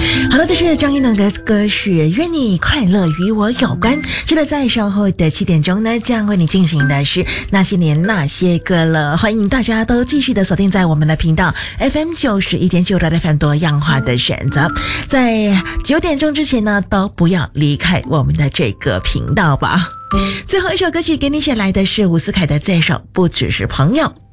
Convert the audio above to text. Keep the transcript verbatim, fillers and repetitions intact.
好了，这是张一农的歌是愿你快乐与我有关。是的，在稍后的七点钟呢，将为你进行的是那些年那些歌了。欢迎大家都继续的锁定在我们的频道 F M 九十一点九的 F M 多样化的选择。在九点钟之前呢，都不要离开我们的这个频道吧。最后一首歌曲给你选来的是伍思凯的这首《不只是朋友》。